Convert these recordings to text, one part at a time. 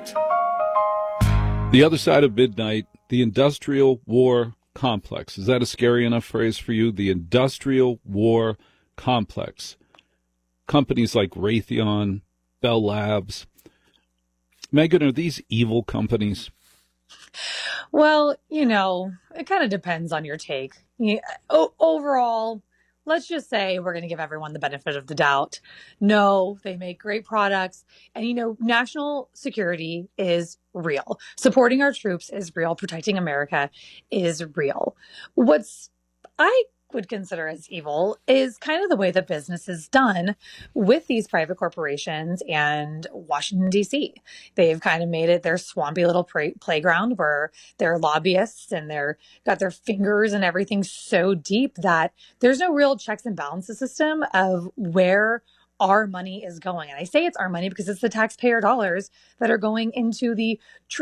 The other side of midnight, the industrial war complex. Is that a scary enough phrase for you? The industrial war complex. Companies like Raytheon, Bell Labs. Megan, are these evil companies? Well, it kind of depends on your take. Overall, let's just say we're going to give everyone the benefit of the doubt. No, they make great products. And, national security is real. Supporting our troops is real. Protecting America is real. What's I would consider as evil is kind of the way that business is done with these private corporations and Washington, D.C. They've kind of made it their swampy little playground where they're lobbyists and they're got their fingers and everything so deep that there's no real checks and balances system of where our money is going. And I say it's our money because it's the taxpayer dollars that are going into the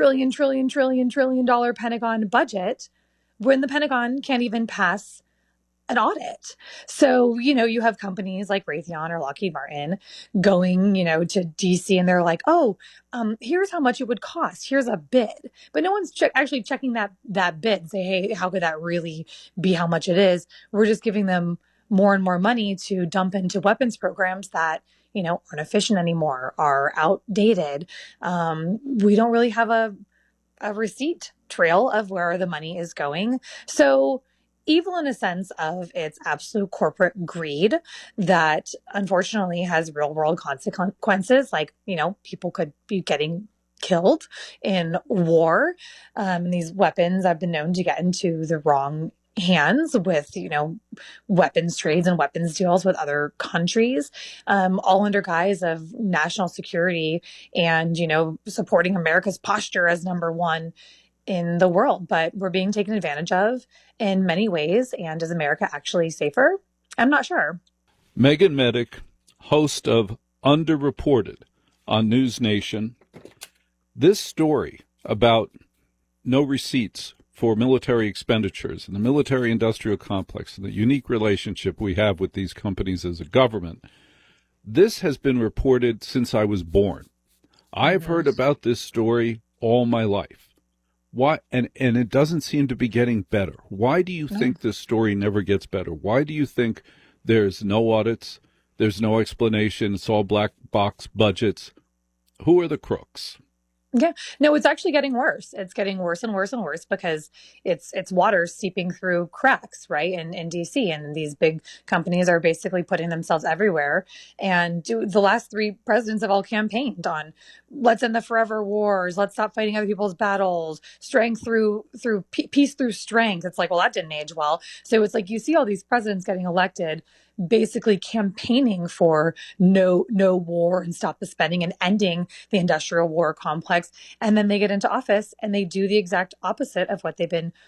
trillion dollar Pentagon budget when the Pentagon can't even pass an audit. So, you have companies like Raytheon or Lockheed Martin going, to DC and they're like, oh, here's how much it would cost. Here's a bid. But no one's actually checking that bid and say, hey, how could that really be how much it is? We're just giving them more and more money to dump into weapons programs that, aren't efficient anymore, are outdated. We don't really have a receipt trail of where the money is going. So evil in a sense of its absolute corporate greed that unfortunately has real world consequences. Like, people could be getting killed in war. These weapons have been known to get into the wrong hands with, weapons trades and weapons deals with other countries, all under guise of national security and, supporting America's posture as number one in the world. But we're being taken advantage of in many ways. And is America actually safer? I'm not sure. Megan Medic, host of Underreported on News Nation. This story about no receipts for military expenditures and the military-industrial complex and the unique relationship we have with these companies as a government, this has been reported since I was born. I've heard about this story all my life. Why? And it doesn't seem to be getting better. Why do you think this story never gets better? Why do you think there's no audits, there's no explanation, it's all black box budgets? Who are the crooks? Yeah, no, it's actually getting worse. It's getting worse and worse and worse because it's water seeping through cracks, right? In DC, and these big companies are basically putting themselves everywhere. And the last three presidents have all campaigned on let's end the forever wars, let's stop fighting other people's battles, strength through peace through strength. It's like, well, that didn't age well. So it's like you see all these presidents getting elected basically campaigning for no war and stop the spending and ending the industrial war complex. And then they get into office and they do the exact opposite of what they've been